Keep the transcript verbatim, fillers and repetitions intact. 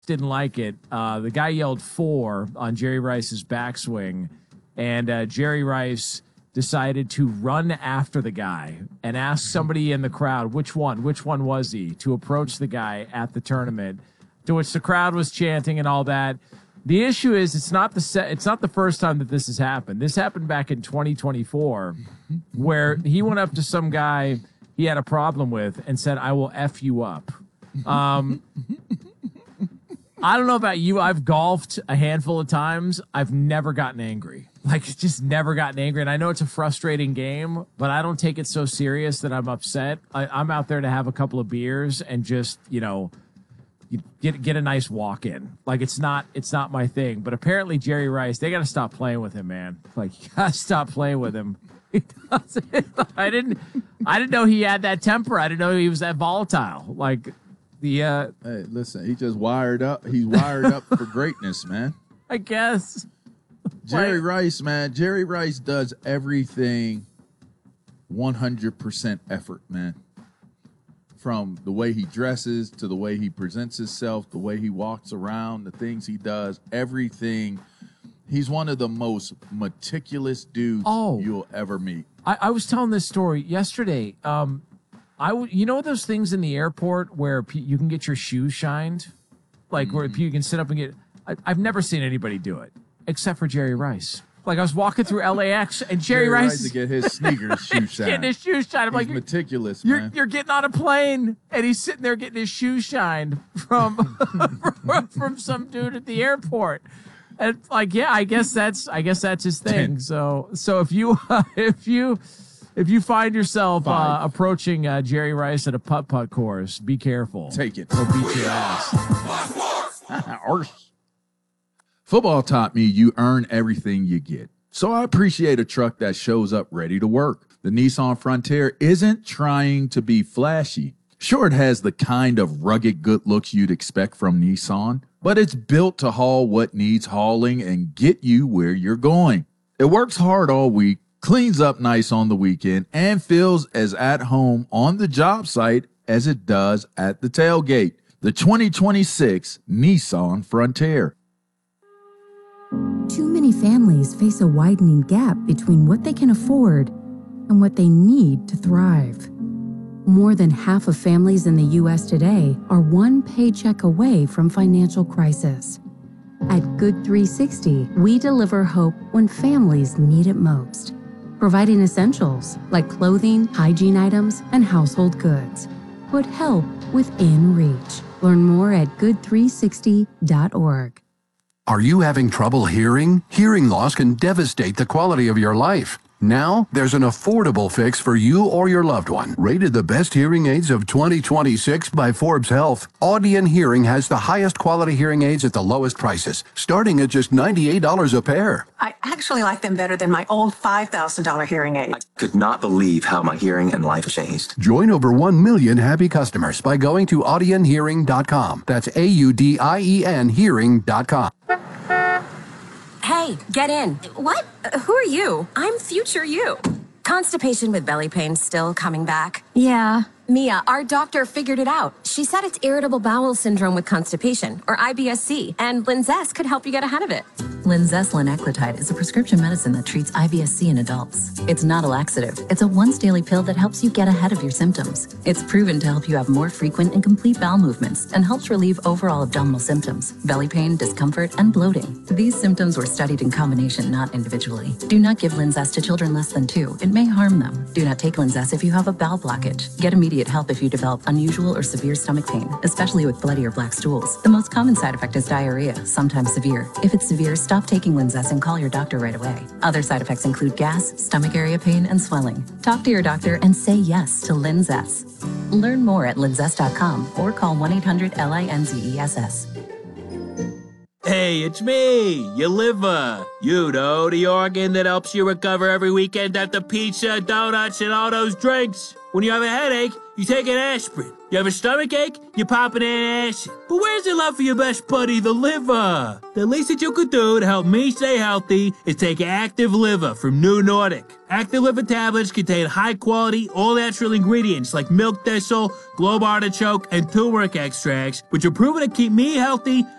didn't like it. Uh, the guy yelled four on Jerry Rice's backswing, and uh, Jerry Rice decided to run after the guy and ask somebody in the crowd, which one, which one was he, to approach the guy at the tournament, to which the crowd was chanting and all that. The issue is it's not the se- it's not the first time that this has happened. This happened back in twenty twenty-four, where he went up to some guy he had a problem with and said, "I will F you up." Um, I don't know about you. I've golfed a handful of times. I've never gotten angry. Like, just never gotten angry. And I know it's a frustrating game, but I don't take it so serious that I'm upset. I, I'm out there to have a couple of beers and just, you know, get get a nice walk in. Like, it's not it's not my thing. But apparently Jerry Rice, they got to stop playing with him, man. Like, you got to stop playing with him. He doesn't. I didn't. I didn't know he had that temper. I didn't know he was that volatile. Like the. Uh, hey, listen, he just wired up. He's wired up for greatness, man. I guess. Jerry Like, Rice, man. Jerry Rice does everything one hundred percent effort, man. From the way he dresses to the way he presents himself, the way he walks around, the things he does, everything. He's one of the most meticulous dudes oh, you'll ever meet. I, I was telling this story yesterday. Um, I w- you know those things in the airport where p- you can get your shoes shined, like mm-hmm. where you can sit up and get. I, I've never seen anybody do it except for Jerry Rice. Like, I was walking through L A X and Jerry, Jerry Rice, Rice to get his sneakers shoes shined. Getting his shoes shined. I'm he's like, meticulous, you're, man. You're getting on a plane and he's sitting there getting his shoes shined from from, from some dude at the airport. And like, yeah, I guess that's I guess that's his thing. So so if you uh, if you if you find yourself uh, approaching uh, Jerry Rice at a putt putt course, be careful. Take it. Or beat your ass. Arse. Football taught me you earn everything you get. So I appreciate a truck that shows up ready to work. The Nissan Frontier isn't trying to be flashy. Sure, it has the kind of rugged good looks you'd expect from Nissan, but it's built to haul what needs hauling and get you where you're going. It works hard all week, cleans up nice on the weekend, and feels as at home on the job site as it does at the tailgate. The twenty twenty-six Nissan Frontier. Too many families face a widening gap between what they can afford and what they need to thrive. More than half of families in the U S today are one paycheck away from financial crisis. At Good three sixty, we deliver hope when families need it most, providing essentials like clothing, hygiene items, and household goods. Put help within reach. Learn more at good three sixty dot org. Are you having trouble hearing? Hearing loss can devastate the quality of your life. Now, there's an affordable fix for you or your loved one. Rated the best hearing aids of twenty twenty-six by Forbes Health, Audion Hearing has the highest quality hearing aids at the lowest prices, starting at just ninety-eight dollars a pair. I actually like them better than my old five thousand dollars hearing aid. I could not believe how my hearing and life changed. Join over one million happy customers by going to audion hearing dot com. That's A U D I E N hearing dot com. Hey, get in. What? Uh, who are you? I'm future you. Constipation with belly pain still coming back? Yeah. Mia, our doctor figured it out. She said it's irritable bowel syndrome with constipation, or I B S C, and Linzess could help you get ahead of it. Linzess linaclotide is a prescription medicine that treats I B S C in adults. It's not a laxative. It's a once-daily pill that helps you get ahead of your symptoms. It's proven to help you have more frequent and complete bowel movements and helps relieve overall abdominal symptoms, belly pain, discomfort, and bloating. These symptoms were studied in combination, not individually. Do not give Linzess to children less than two. It may harm them. Do not take Linzess if you have a bowel blockage. Get immediate help if you develop unusual or severe stomach pain, especially with bloody or black stools. The most common side effect is diarrhea, sometimes severe. If it's severe, stop taking Linzess and call your doctor right away. Other side effects include gas, stomach area pain, and swelling. Talk to your doctor and say yes to Linzess. Learn more at linzess dot com or call one eight hundred L I N Z E S S. Hey, it's me, your liver. You know, the organ that helps you recover every weekend after pizza, donuts, and all those drinks. When you have a headache, you take an aspirin. You have a stomach ache, you pop an antacid. But where's the love for your best buddy, the liver? The least that you could do to help me stay healthy is take Active Liver from New Nordic. Active Liver tablets contain high-quality, all-natural ingredients like milk thistle, globe artichoke, and turmeric extracts, which are proven to keep me healthy